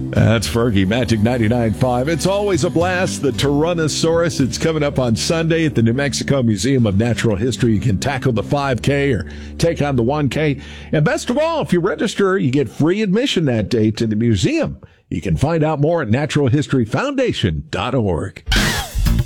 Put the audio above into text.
That's Fergie, Magic 99.5. It's always a blast. The Tyrannosaurus. It's coming up on Sunday at the New Mexico Museum of Natural History. You can tackle the 5K or take on the 1K. And best of all, if you register, you get free admission that day to the museum. You can find out more at naturalhistoryfoundation.org.